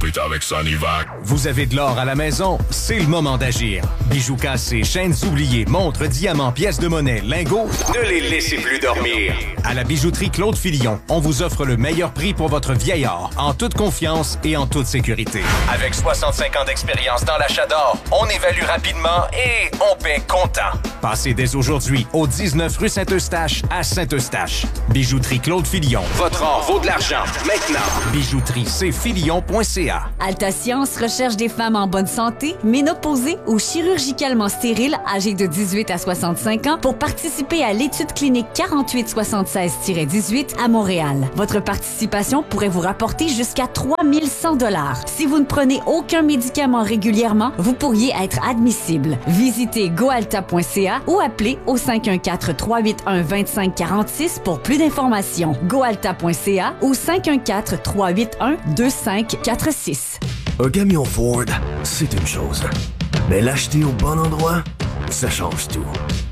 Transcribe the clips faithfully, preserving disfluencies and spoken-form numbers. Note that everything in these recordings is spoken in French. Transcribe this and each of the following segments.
est avec Sonivac. Vous avez de l'or à la maison? C'est le moment d'agir. Bijoux cassés, chaînes oubliées, montres, diamants, pièces de monnaie, lingots, ne les laissez plus dormir. À la bijouterie Claude Filion, on vous offre le meilleur prix pour votre vieil or, en toute confiance et en toute sécurité. Avec soixante-cinq ans d'expérience dans l'achat d'or, on évalue rapidement et on paie comptant. Passez dès aujourd'hui au dix-neuf rue Saint-Eustache à Saint-Eustache. Bijouterie Claude Filion. Votre or vaut de l'argent. Maintenant. Bijouterie c filion point c a. Alta Science recherche des femmes en bonne santé, ménopausées ou chirurgicalement stériles âgées de dix-huit à soixante-cinq ans pour participer à l'étude clinique quarante-huit soixante-seize dix-huit à Montréal. Votre participation pourrait vous rapporter jusqu'à trois mille cent dollars. Si vous ne prenez aucun médicament régulièrement, vous pourriez être admissible. Visitez goalta point c a ou appelez au cinq un quatre, trois huit un, deux cinq quatre six pour plus d'informations. goalta point c a ou cinq un quatre, trois huit un, deux cinq quatre six. Un camion Ford, c'est une chose. Mais l'acheter au bon endroit, ça change tout.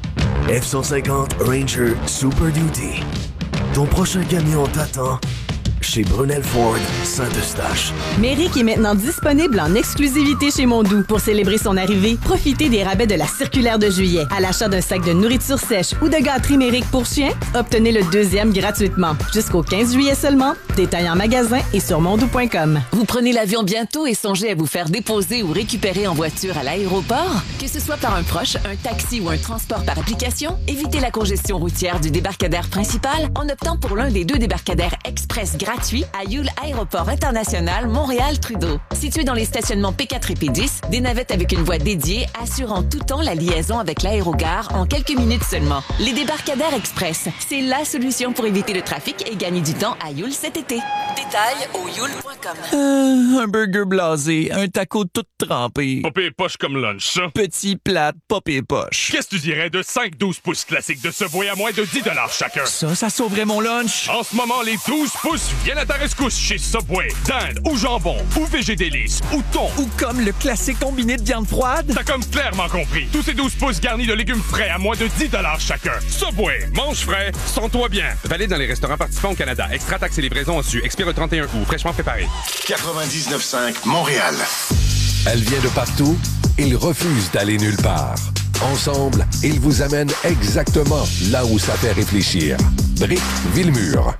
F cent cinquante Ranger Super Duty. Ton prochain camion t'attend chez Brunel Ford Saint-Eustache. Méric est maintenant disponible en exclusivité chez Mondou. Pour célébrer son arrivée, profitez des rabais de la circulaire de juillet. À l'achat d'un sac de nourriture sèche ou de gâterie Méric pour chien, obtenez le deuxième gratuitement. Jusqu'au quinze juillet seulement. Détail en magasin et sur mondou point com. Vous prenez l'avion bientôt et songez à vous faire déposer ou récupérer en voiture à l'aéroport? Que ce soit par un proche, un taxi ou un transport par application, évitez la congestion routière du débarcadère principal en optant pour l'un des deux débarcadères express gratuits à Yule Aéroport International Montréal-Trudeau. Situé dans les stationnements P quatre et P dix, des navettes avec une voie dédiée assurant tout temps la liaison avec l'aérogare en quelques minutes seulement. Les débarcadères express, c'est la solution pour éviter le trafic et gagner du temps à Yule cet été. Détails au yule point com. Euh, un burger blasé, un taco tout trempé. Pas pire poche comme lunch, ça. Petit plat, pas pire poche. Qu'est-ce que tu dirais de cinq douze pouces classiques de Subway à moins de dix dollars chacun? Ça, ça sauverait mon lunch. En ce moment, les douze pouces viennent à ta rescousse chez Subway. Dinde ou jambon ou végé délice ou thon. Ou comme le classique combiné de viande froide. T'as comme clairement compris. Tous ces douze pouces garnis de légumes frais à moins de dix dollars chacun. Subway, mange frais, sens-toi bien. Valide dans les restaurants participants au Canada. Extra taxes et livraison en su. Expire le trente et un août. Fraîchement préparé. quatre-vingt-dix-neuf cinq Montréal. Elle vient de partout. Il refuse d'aller nulle part. Ensemble, ils vous amènent exactement là où ça fait réfléchir. Brick Villemur.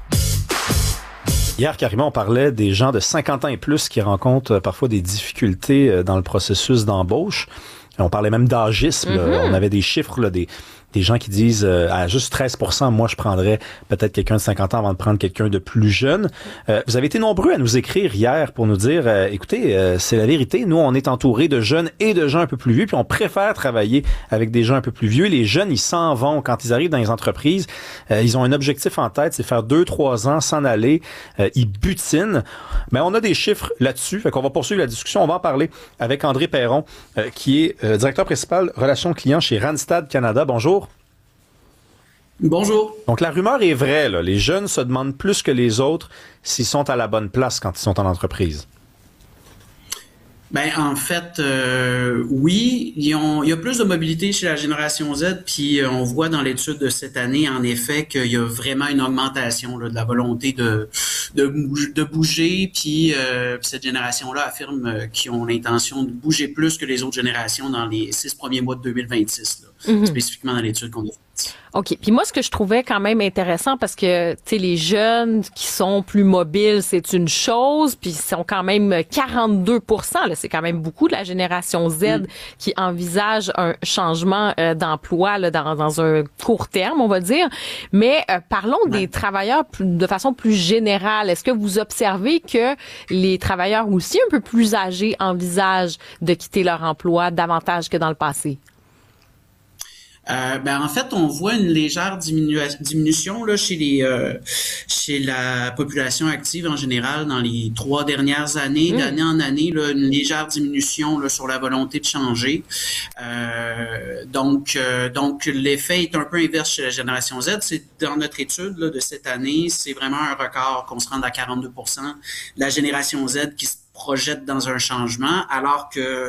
Hier, carrément, on parlait des gens de cinquante ans et plus qui rencontrent parfois des difficultés dans le processus d'embauche. On parlait même d'agisme. Mm-hmm. On avait des chiffres, là, des, des gens qui disent euh, à juste treize pour cent, moi, je prendrais peut-être quelqu'un de cinquante ans avant de prendre quelqu'un de plus jeune. Euh, vous avez été nombreux à nous écrire hier pour nous dire, euh, écoutez, euh, c'est la vérité. Nous, on est entourés de jeunes et de gens un peu plus vieux, puis on préfère travailler avec des gens un peu plus vieux. Les jeunes, ils s'en vont. Quand ils arrivent dans les entreprises, euh, ils ont un objectif en tête, c'est faire deux, trois ans, s'en aller. Euh, ils butinent. Mais on a des chiffres là-dessus. Fait qu'on va poursuivre la discussion. On va en parler avec André Perron, euh, qui est euh, directeur principal relations clients chez Randstad Canada. Bonjour. Bonjour. Donc, la rumeur est vraie, là. Les jeunes se demandent plus que les autres s'ils sont à la bonne place quand ils sont en entreprise. Ben en fait, euh, oui, ils ont, il y a plus de mobilité chez la génération Z, puis euh, on voit dans l'étude de cette année, en effet, qu'il y a vraiment une augmentation là, de la volonté de de, de bouger, puis euh, cette génération-là affirme euh, qu'ils ont l'intention de bouger plus que les autres générations dans les six premiers mois de deux mille vingt-six, là, mm-hmm. spécifiquement dans l'étude qu'on a faite. OK. Puis moi, ce que je trouvais quand même intéressant, parce que, tu sais, les jeunes qui sont plus mobiles, c'est une chose, puis ils sont quand même quarante-deux pour cent, là, c'est quand même beaucoup de la génération Z mm. qui envisage un changement euh, d'emploi là, dans, dans un court terme, on va dire. Mais euh, parlons ouais. des travailleurs plus, de façon plus générale. Est-ce que vous observez que les travailleurs aussi un peu plus âgés envisagent de quitter leur emploi davantage que dans le passé? Euh, ben en fait, on voit une légère diminu- diminution là chez les euh, chez la population active en général dans les trois dernières années, mmh. d'année en année, là, une légère diminution là sur la volonté de changer. Euh, donc euh, donc l'effet est un peu inverse chez la génération Z. C'est dans notre étude là, de cette année, c'est vraiment un record qu'on se rende à quarante-deux pour cent de la génération Z qui se projette dans un changement, alors que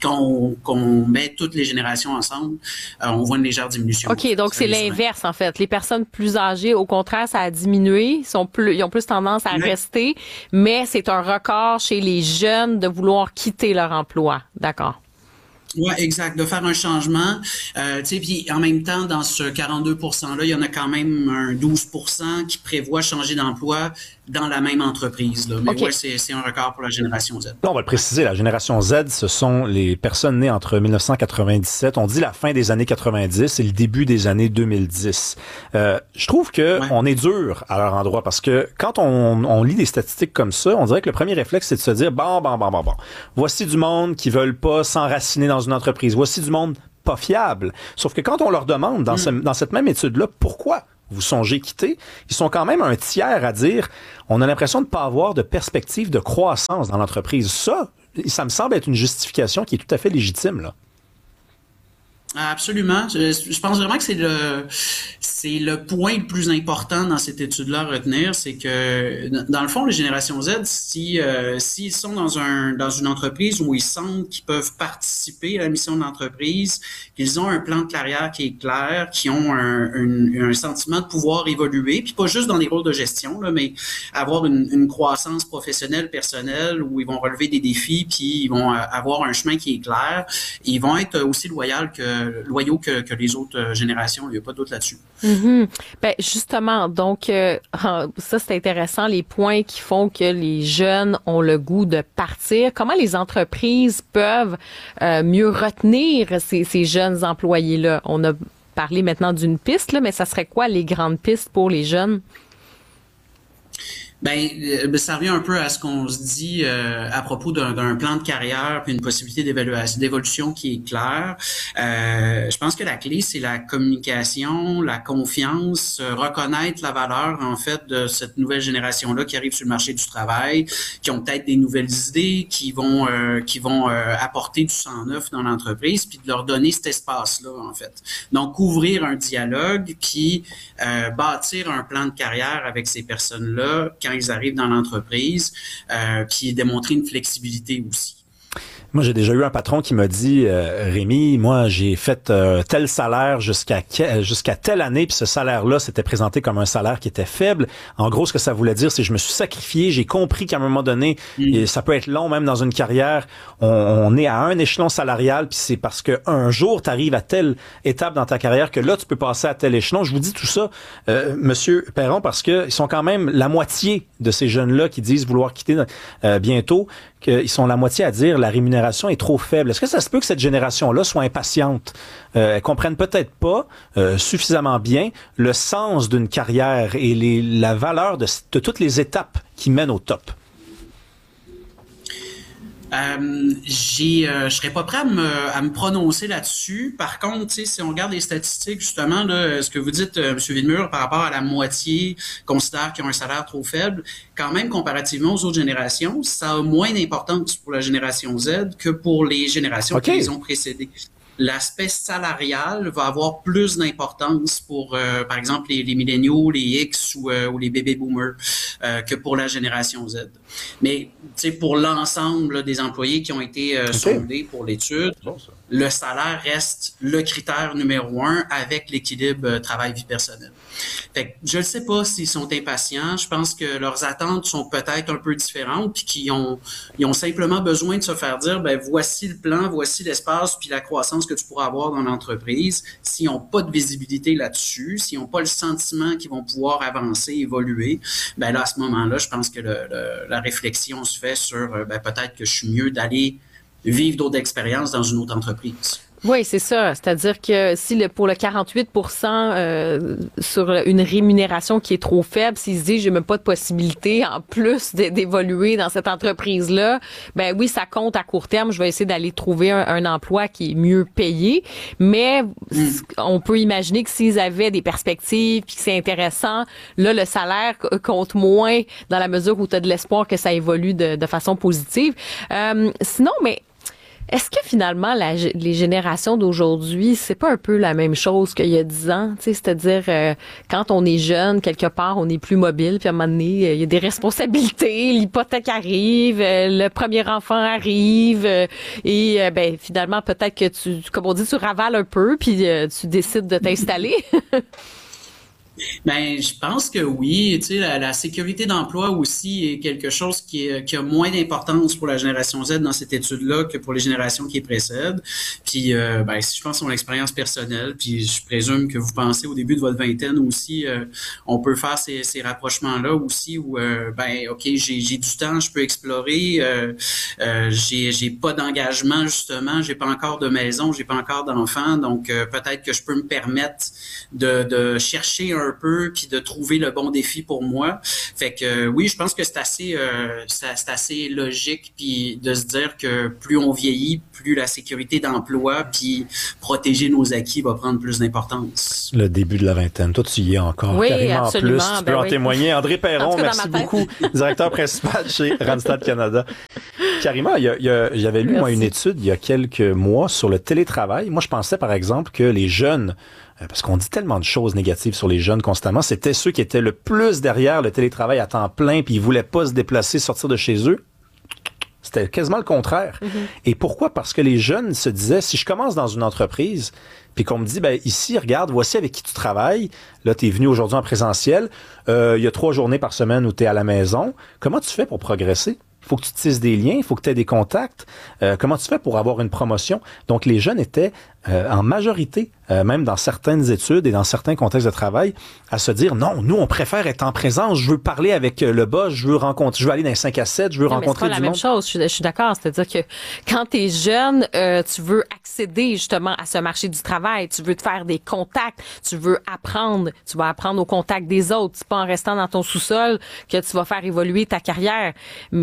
qu'on, qu'on met toutes les générations ensemble, euh, on voit une légère diminution. OK, donc c'est l'inverse, en fait. Les personnes plus âgées, au contraire, ça a diminué. Ils sont plus, ils ont plus tendance à oui. rester, mais c'est un record chez les jeunes de vouloir quitter leur emploi. D'accord. Ouais, exact. De faire un changement. Euh, tu sais, puis en même temps, dans ce quarante-deux pour cent-là, il y en a quand même un douze pour cent qui prévoit changer d'emploi dans la même entreprise. Là. Mais okay. ouais, c'est, c'est un record pour la génération Z. Là, on va le préciser, la génération Z, ce sont les personnes nées entre dix-neuf cent quatre-vingt-dix-sept, on dit la fin des années quatre-vingt-dix et le début des années deux mille dix. Euh, je trouve que ouais. on est dur à leur endroit parce que quand on, on lit des statistiques comme ça, on dirait que le premier réflexe, c'est de se dire, bon, bon, bon, bon, bon, voici du monde qui veulent pas s'enraciner dans une entreprise. Voici du monde pas fiable. Sauf que quand on leur demande dans, mmh. ce, dans cette même étude-là, pourquoi vous songez quitter, ils sont quand même un tiers à dire on a l'impression de ne pas avoir de perspective de croissance dans l'entreprise. Ça, ça me semble être une justification qui est tout à fait légitime, là. Absolument. Je, je pense vraiment que c'est le c'est le point le plus important dans cette étude-là à retenir, c'est que dans le fond, les générations Z, si euh, s'ils sont dans un dans une entreprise où ils sentent qu'ils peuvent participer à la mission de l'entreprise, qu'ils ont un plan de carrière qui est clair, qui ont un, un, un sentiment de pouvoir évoluer, puis pas juste dans les rôles de gestion, là, mais avoir une, une croissance professionnelle, personnelle, où ils vont relever des défis, puis ils vont avoir un chemin qui est clair. Ils vont être aussi loyaux que loyaux que, que les autres générations. Il n'y a pas de doute là-dessus. Mm-hmm. Ben justement, donc euh, ça c'est intéressant, les points qui font que les jeunes ont le goût de partir. Comment les entreprises peuvent euh, mieux retenir ces, ces jeunes employés-là? On a parlé maintenant d'une piste, là, mais ça serait quoi les grandes pistes pour les jeunes? Ben, euh, ça revient un peu à ce qu'on se dit euh, à propos d'un, d'un plan de carrière puis une possibilité d'évaluation, d'évolution qui est claire. Euh, je pense que la clé, c'est la communication, la confiance, euh, reconnaître la valeur, en fait, de cette nouvelle génération-là qui arrive sur le marché du travail, qui ont peut-être des nouvelles idées, qui vont euh, qui vont euh, apporter du sang neuf dans l'entreprise, puis de leur donner cet espace-là, en fait. Donc, ouvrir un dialogue, puis euh, bâtir un plan de carrière avec ces personnes-là, quand ils arrivent dans l'entreprise, euh, puis démontrer une flexibilité aussi. Moi, j'ai déjà eu un patron qui m'a dit euh, Rémi, moi, j'ai fait euh, tel salaire jusqu'à jusqu'à telle année, puis ce salaire-là s'était présenté comme un salaire qui était faible. En gros, ce que ça voulait dire, c'est que je me suis sacrifié, j'ai compris qu'à un moment donné, mmh. et ça peut être long, même dans une carrière, on, on est à un échelon salarial, puis c'est parce que un jour, tu arrives à telle étape dans ta carrière que là, tu peux passer à tel échelon. Je vous dis tout ça, euh, Monsieur Perron, parce que ils sont quand même la moitié de ces jeunes-là qui disent vouloir quitter euh, bientôt, qu'ils sont la moitié à dire la rémunération est trop faible. Est-ce que ça se peut que cette génération-là soit impatiente? Euh, elles comprennent peut-être pas euh, suffisamment bien le sens d'une carrière et les, la valeur de, de toutes les étapes qui mènent au top. Euh, j'ai, euh, je serais pas prêt à me, à me prononcer là-dessus. Par contre, tu sais, si on regarde les statistiques, justement, là, ce que vous dites, euh, M. Villemure, par rapport à la moitié considère qu'ils ont un salaire trop faible, quand même, comparativement aux autres générations, ça a moins d'importance pour la génération Z que pour les générations okay. qui les ont précédées. L'aspect salarial va avoir plus d'importance pour, euh, par exemple, les, les milléniaux, les X ou, euh, ou les baby boomers euh, que pour la génération Z. Mais, tu sais, pour l'ensemble là, des employés qui ont été euh, okay. sondés pour l'étude, bon, le salaire reste le critère numéro un avec l'équilibre euh, travail-vie personnelle. Fait que je ne sais pas s'ils sont impatients. Je pense que leurs attentes sont peut-être un peu différentes puis qu'ils ont, ils ont simplement besoin de se faire dire, ben voici le plan, voici l'espace puis la croissance que tu pourras avoir dans l'entreprise. S'ils n'ont pas de visibilité là-dessus, s'ils n'ont pas le sentiment qu'ils vont pouvoir avancer, évoluer, ben là, à ce moment-là, je pense que le, le, la réflexion se fait sur, ben peut-être que je suis mieux d'aller vivre d'autres expériences dans une autre entreprise. Oui, c'est ça. C'est-à-dire que si le, pour le quarante-huit pour cent euh, sur une rémunération qui est trop faible, s'ils se disent j'ai même pas de possibilité en plus de, d'évoluer dans cette entreprise-là, ben oui, ça compte à court terme. Je vais essayer d'aller trouver un, un emploi qui est mieux payé. Mais mm. on peut imaginer que s'ils avaient des perspectives puis que c'est intéressant, là, le salaire compte moins dans la mesure où tu as de l'espoir que ça évolue de, de façon positive. Euh, sinon, mais Est-ce que finalement, la, les générations d'aujourd'hui, c'est pas un peu la même chose qu'il y a dix ans? Tu sais, c'est-à-dire, euh, quand on est jeune, quelque part, on est plus mobile, puis à un moment donné, il y a des responsabilités, l'hypothèque arrive, euh, le premier enfant arrive, euh, et euh, ben finalement, peut-être que tu, comme on dit, tu ravales un peu, puis euh, tu décides de t'installer. Ben, je pense que oui. Tu sais, la, la sécurité d'emploi aussi est quelque chose qui, est, qui a moins d'importance pour la génération Z dans cette étude-là que pour les générations qui précèdent. Puis, euh, ben, si je pense à mon expérience personnelle, puis je présume que vous pensez au début de votre vingtaine aussi, euh, on peut faire ces, ces rapprochements-là aussi où, euh, ben, ok, j'ai, j'ai du temps, je peux explorer. Euh, euh, j'ai, j'ai pas d'engagement justement, j'ai pas encore de maison, j'ai pas encore d'enfants, donc euh, peut-être que je peux me permettre de, de chercher un peu puis de trouver le bon défi pour moi. Fait que euh, oui, je pense que c'est assez euh, c'est, c'est assez logique puis de se dire que plus on vieillit, plus la sécurité d'emploi puis protéger nos acquis va prendre plus d'importance. Le début de la vingtaine, toi tu y es encore oui, carrément absolument, plus, tu ben peux en oui. témoigner. André Perron, cas, merci beaucoup, directeur principal chez Randstad Canada. Carrément, il y a, il y a, j'avais lu merci. moi une étude il y a quelques mois sur le télétravail. Moi je pensais par exemple que les jeunes, parce qu'on dit tellement de choses négatives sur les jeunes constamment, c'était ceux qui étaient le plus derrière le télétravail à temps plein, puis ils voulaient pas se déplacer, sortir de chez eux. C'était quasiment le contraire. Mm-hmm. Et pourquoi? Parce que les jeunes se disaient, si je commence dans une entreprise, puis qu'on me dit, ben ici, regarde, voici avec qui tu travailles. Là, tu es venu aujourd'hui en présentiel. Euh, il y a trois journées par semaine où tu es à la maison. Comment tu fais pour progresser? Il faut que tu tisses des liens, il faut que tu aies des contacts. Euh, comment tu fais pour avoir une promotion? Donc, les jeunes étaient euh, en majorité, euh, même dans certaines études et dans certains contextes de travail, à se dire, non, nous, on préfère être en présence. Je veux parler avec le boss, je veux rencontrer, je veux aller dans les cinq à sept, je veux non, rencontrer du monde. C'est pas la même chose, je suis, je suis d'accord. C'est-à-dire que quand tu es jeune, euh, tu veux accéder justement à ce marché du travail. Tu veux te faire des contacts, tu veux apprendre, tu vas apprendre au contact des autres. C'est pas en restant dans ton sous-sol que tu vas faire évoluer ta carrière.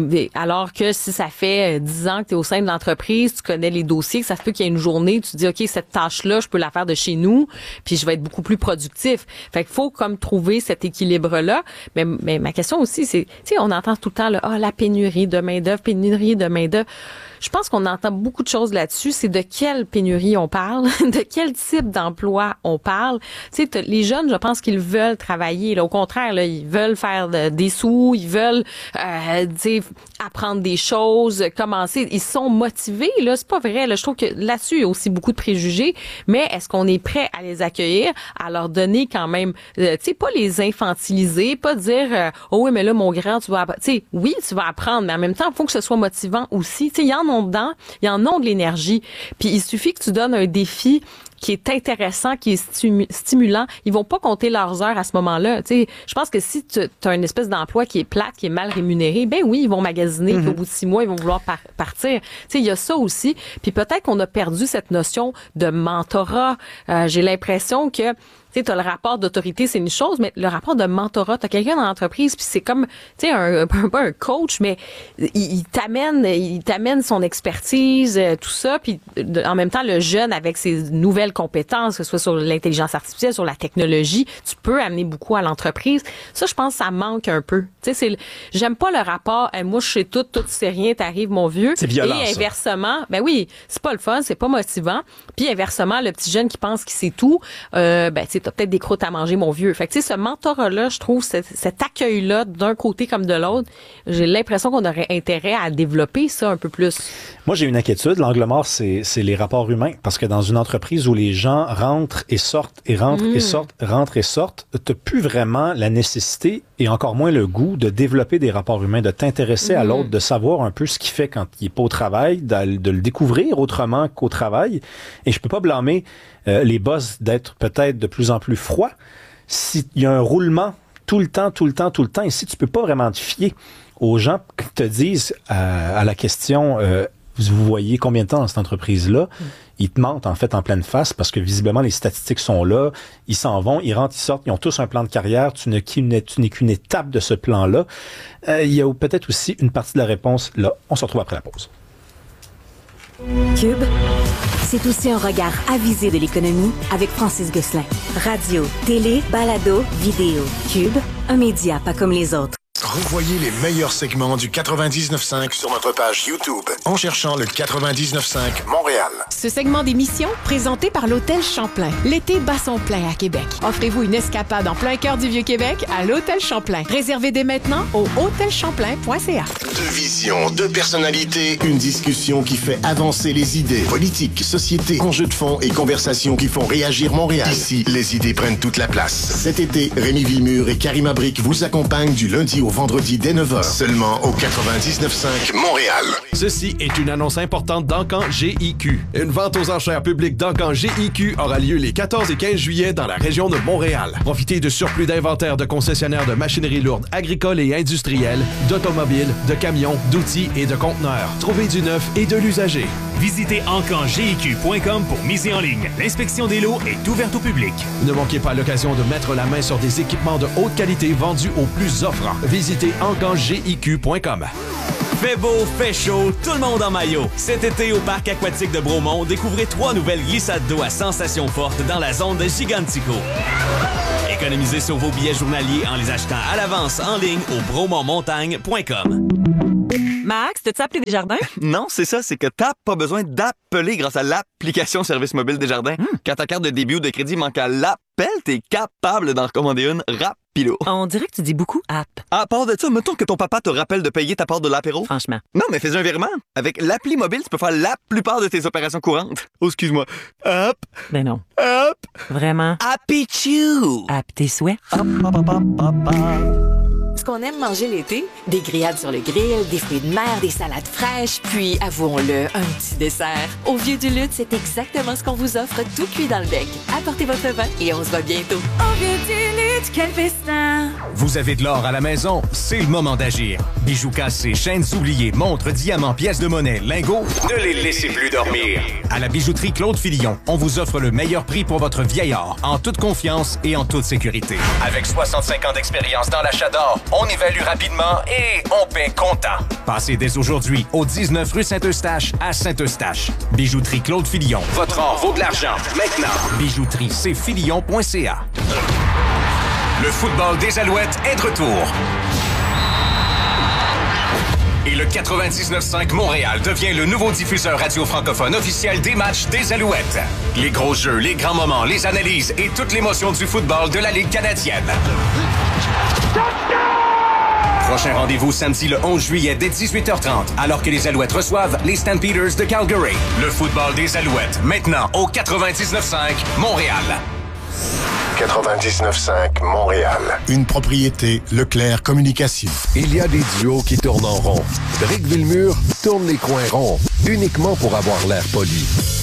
Alors que si ça fait dix ans que tu es au sein de l'entreprise, tu connais les dossiers, que ça se peut qu'il y ait une journée, tu te dis, OK, cette tâche-là, je peux la faire de chez nous, puis je vais être beaucoup plus productif. Fait qu'il faut comme trouver cet équilibre-là. Mais, mais ma question aussi, c'est, tu sais, on entend tout le temps, là, ah, la pénurie de main-d'œuvre, pénurie de main-d'œuvre. Je pense qu'on entend beaucoup de choses là-dessus. C'est de quelle pénurie on parle, de quel type d'emploi on parle. Tu sais, les jeunes, je pense qu'ils veulent travailler. Là, au contraire, là, ils veulent faire de, des sous, ils veulent, euh, tu sais, apprendre des choses, commencer. Ils sont motivés. Là, c'est pas vrai. Là, je trouve que là-dessus, il y a aussi beaucoup de préjugés. Mais est-ce qu'on est prêt à les accueillir, à leur donner quand même, euh, tu sais, pas les infantiliser, pas dire, euh, oh oui, mais là, mon grand, tu vas, tu sais, oui, tu vas apprendre, mais en même temps, il faut que ce soit motivant aussi. Tu sais, il y en a dedans, ils en ont de l'énergie. Puis il suffit que tu donnes un défi qui est intéressant, qui est stimu- stimulant, ils vont pas compter leurs heures à ce moment-là. Tu sais, je pense que si tu as une espèce d'emploi qui est plate, qui est mal rémunéré, ben oui, ils vont magasiner, mm-hmm. puis au bout de six mois, ils vont vouloir par- partir. Tu sais, il y a ça aussi. Puis peut-être qu'on a perdu cette notion de mentorat. Euh, j'ai l'impression que tu sais, t'as le rapport d'autorité, c'est une chose, mais le rapport de mentorat, t'as quelqu'un dans l'entreprise, puis c'est comme, tu sais, un, un, un coach, mais il, il t'amène, il t'amène son expertise, tout ça, puis en même temps, le jeune avec ses nouvelles compétences, que ce soit sur l'intelligence artificielle, sur la technologie, tu peux amener beaucoup à l'entreprise. Ça, je pense, ça manque un peu. Tu sais, c'est, j'aime pas le rapport, hey, moi, je sais tout, tout, tu sais rien, t'arrives, mon vieux. C'est violent, et inversement, ça. Ben oui, c'est pas le fun, c'est pas motivant. Puis inversement, le petit jeune qui pense qu'il sait tout, euh, ben, tu sais, t'as peut-être des croûtes à manger, mon vieux. Fait que, tu sais, ce mentorat-là, je trouve, cet, cet accueil-là, d'un côté comme de l'autre, j'ai l'impression qu'on aurait intérêt à développer ça un peu plus. Moi, j'ai une inquiétude. L'angle mort, c'est, c'est les rapports humains. Parce que dans une entreprise où les gens rentrent et sortent et rentrent mmh. et sortent, rentrent et sortent, t'as plus vraiment la nécessité et encore moins le goût de développer des rapports humains, de t'intéresser mmh. à l'autre, de savoir un peu ce qu'il fait quand il est pas au travail, de, de le découvrir autrement qu'au travail. Et je peux pas blâmer euh, les boss d'être peut-être de plus en plus froids. S'il y a un roulement tout le temps, tout le temps, tout le temps, et si tu peux pas vraiment te fier aux gens qui te disent euh, à la question euh, vous voyez combien de temps dans cette entreprise-là, mm. ils te mentent en fait en pleine face parce que visiblement les statistiques sont là, ils s'en vont, ils rentrent, ils sortent, ils ont tous un plan de carrière, tu n'es qu'une, tu n'es qu'une étape de ce plan-là. Euh, il y a peut-être aussi une partie de la réponse là. On se retrouve après la pause. Cube, c'est aussi un regard avisé de l'économie avec Francis Gosselin. Radio, télé, balado, vidéo. Cube, un média pas comme les autres. Revoyez les meilleurs segments du quatre-vingt-dix-neuf cinq sur notre page YouTube en cherchant le quatre-vingt-dix-neuf cinq Montréal. Ce segment d'émission, présenté par l'Hôtel Champlain. L'été bat son plein à Québec. Offrez-vous une escapade en plein cœur du Vieux-Québec à l'Hôtel Champlain. Réservez dès maintenant au hôtel champlain point c a. Deux visions, deux personnalités, une discussion qui fait avancer les idées. Politique, société, enjeux de fond et conversations qui font réagir Montréal. Ici, les idées prennent toute la place. Cet été, Rémi Villemur et Karima Brick vous accompagnent du lundi au vendredi dès neuf heures, seulement au quatre-vingt-dix-neuf cinq Montréal. Ceci est une annonce importante d'Encan G I Q. Une vente aux enchères publiques d'Encan G I Q aura lieu les quatorze et quinze juillet dans la région de Montréal. Profitez de surplus d'inventaire de concessionnaires de machinerie lourde agricole et industrielle, d'automobiles, de camions, d'outils et de conteneurs. Trouvez du neuf et de l'usager. Visitez encan g i q point com pour miser en ligne. L'inspection des lots est ouverte au public. Ne manquez pas l'occasion de mettre la main sur des équipements de haute qualité vendus au plus offrant. Visitez encan g i q point com. Fait beau, fait chaud, tout le monde en maillot. Cet été, au parc aquatique de Bromont, découvrez trois nouvelles glissades d'eau à sensations fortes dans la zone de Gigantico. Économisez sur vos billets journaliers en les achetant à l'avance en ligne au bromont montagne point com. Max, t'as-tu appelé Desjardins? Non, c'est ça, c'est que t'as pas besoin d'appeler grâce à l'application Service mobile Desjardins. Mm. Quand ta carte de débit ou de crédit manque à l'appel, t'es capable d'en recommander une rapido. On dirait que tu dis beaucoup app. À part de ça, mettons que ton papa te rappelle de payer ta part de l'apéro. Franchement. Non, mais fais un virement. Avec l'appli mobile, tu peux faire la plupart de tes opérations courantes. Oh, excuse-moi. App. Ben non. App. Vraiment. Happy Chew. App tes souhaits. Hop, hop, hop, hop, hop, hop. Ce qu'on aime manger l'été, des grillades sur le grill, des fruits de mer, des salades fraîches, puis, avouons-le, un petit dessert. Au Vieux du Lutte, c'est exactement ce qu'on vous offre, tout cuit dans le bec. Apportez votre vin et on se voit bientôt. Au Vieux du Lutte, quel festin! Vous avez de l'or à la maison, c'est le moment d'agir. Bijoux cassés, chaînes oubliées, montres, diamants, pièces de monnaie, lingots, ne les laissez plus dormir. À la bijouterie Claude Fillon, on vous offre le meilleur prix pour votre vieil or, en toute confiance et en toute sécurité. Avec soixante-cinq ans d'expérience dans l'achat d'or, on évalue rapidement et on paie comptant. Passez dès aujourd'hui au dix-neuf rue Saint-Eustache à Saint-Eustache. Bijouterie Claude Fillon. Votre or vaut de l'argent. Maintenant, bijouterie c fillon point c a. Le football des Alouettes est de retour. Et le quatre-vingt-dix-neuf cinq Montréal devient le nouveau diffuseur radio francophone officiel des matchs des Alouettes. Les gros jeux, les grands moments, les analyses et toute l'émotion du football de la Ligue canadienne. Prochain rendez-vous samedi le onze juillet dès dix-huit heures trente, alors que les Alouettes reçoivent les Stampeders de Calgary. Le football des Alouettes, maintenant au quatre-vingt-dix-neuf cinq Montréal. quatre-vingt-dix-neuf cinq Montréal. Une propriété Leclerc Communication. Il y a des duos qui tournent en rond. Rick Villemur tourne les coins ronds, uniquement pour avoir l'air poli.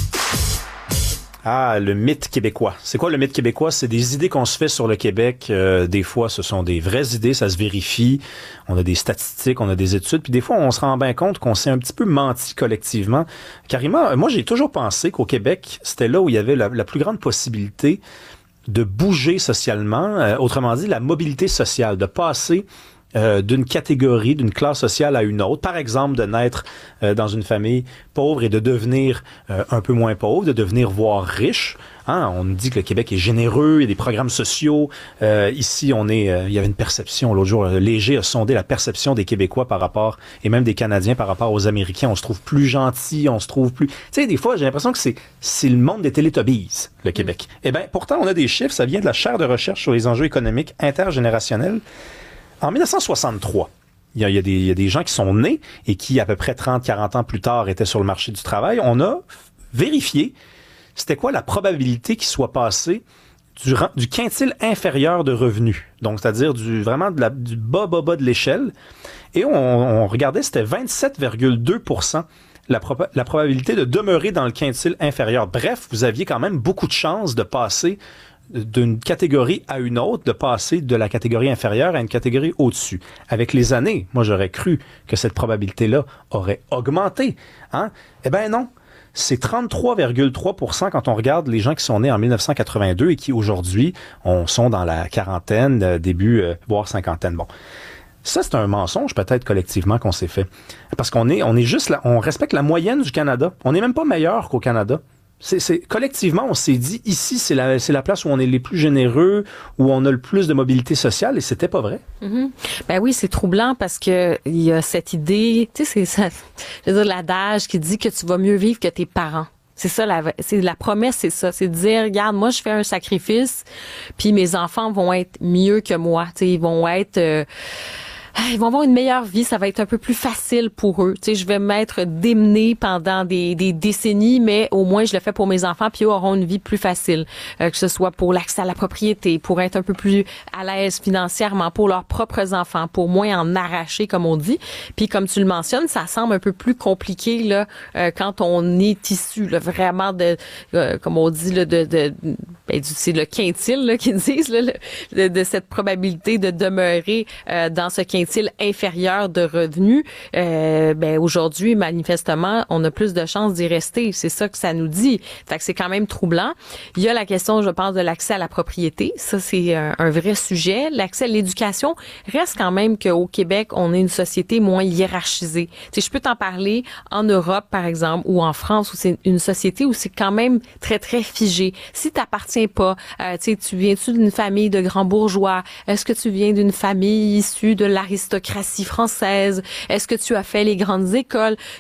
Ah, le mythe québécois. C'est quoi le mythe québécois? C'est des idées qu'on se fait sur le Québec. Euh, des fois, ce sont des vraies idées, ça se vérifie. On a des statistiques, on a des études. Puis des fois, on se rend bien compte qu'on s'est un petit peu menti collectivement. Carrément, moi, j'ai toujours pensé qu'au Québec, c'était là où il y avait la, la plus grande possibilité de bouger socialement. Euh, autrement dit, la mobilité sociale, de passer Euh, d'une catégorie, d'une classe sociale à une autre. Par exemple, de naître euh, dans une famille pauvre et de devenir euh, un peu moins pauvre, de devenir voire riche. Hein? On nous dit que le Québec est généreux, il y a des programmes sociaux. Euh, ici, on est, euh, il y avait une perception, l'autre jour, euh, Léger a sondé la perception des Québécois par rapport, et même des Canadiens par rapport aux Américains. On se trouve plus gentils, on se trouve plus... Tu sais, des fois, j'ai l'impression que c'est, c'est le monde des Télétubbies, le Québec. Eh bien, pourtant, on a des chiffres, ça vient de la chaire de recherche sur les enjeux économiques intergénérationnels. En dix-neuf cent soixante-trois, il y, a, il, y a des, il y a des gens qui sont nés et qui, à peu près trente à quarante ans plus tard, étaient sur le marché du travail. On a vérifié c'était quoi la probabilité qu'il soit passé du, du quintile inférieur de revenus, donc c'est-à-dire du, vraiment de la, du bas, bas, bas de l'échelle. Et on, on regardait, c'était vingt-sept virgule deux pour cent la, proba- la probabilité de demeurer dans le quintile inférieur. Bref, vous aviez quand même beaucoup de chances de passer d'une catégorie à une autre, de passer de la catégorie inférieure à une catégorie au-dessus. Avec les années, moi j'aurais cru que cette probabilité-là aurait augmenté. Hein? Eh bien non, c'est trente-trois virgule trois pour cent quand on regarde les gens qui sont nés en dix-neuf cent quatre-vingt-deux et qui aujourd'hui on, sont dans la quarantaine, début, euh, voire cinquantaine. Bon. Ça, c'est un mensonge peut-être collectivement qu'on s'est fait. Parce qu'on est, on est juste là, on respecte la moyenne du Canada. On n'est même pas meilleur qu'au Canada. C'est, c'est, collectivement, on s'est dit, ici, c'est la, c'est la place où on est les plus généreux, où on a le plus de mobilité sociale, et c'était pas vrai. Mm-hmm. Ben oui, c'est troublant parce que il y a cette idée, tu sais, c'est ça, je veux dire, l'adage qui dit que tu vas mieux vivre que tes parents. C'est ça, la, c'est la promesse, c'est ça. C'est de dire, regarde, moi, je fais un sacrifice, puis mes enfants vont être mieux que moi. Tu sais, ils vont être... Euh, ils vont avoir une meilleure vie, ça va être un peu plus facile pour eux. Tu sais, je vais m'être démenée pendant des, des décennies, mais au moins je le fais pour mes enfants, puis eux auront une vie plus facile, euh, que ce soit pour l'accès à la propriété, pour être un peu plus à l'aise financièrement, pour leurs propres enfants, pour moins en arracher, comme on dit. Puis comme tu le mentionnes, ça semble un peu plus compliqué là euh, quand on est issu là, vraiment de, euh, comme on dit là, de, de ben, c'est le quintile là, qu'ils disent là, de, de cette probabilité de demeurer euh, dans ce quintile inférieur de revenus, euh, ben aujourd'hui, manifestement, on a plus de chances d'y rester. C'est ça que ça nous dit. Fait que c'est quand même troublant. Il y a la question, je pense, de l'accès à la propriété. Ça, c'est un, un vrai sujet. L'accès à l'éducation reste quand même qu'au Québec, on est une société moins hiérarchisée. Tu sais, je peux t'en parler en Europe, par exemple, ou en France, où c'est une société où c'est quand même très, très figé. Si t'appartiens pas, euh, tu sais, tu viens-tu d'une famille de grands bourgeois? Est-ce que tu viens d'une famille issue de l'aristocratie aristocratie française? Est-ce que tu as fait les grandes écoles?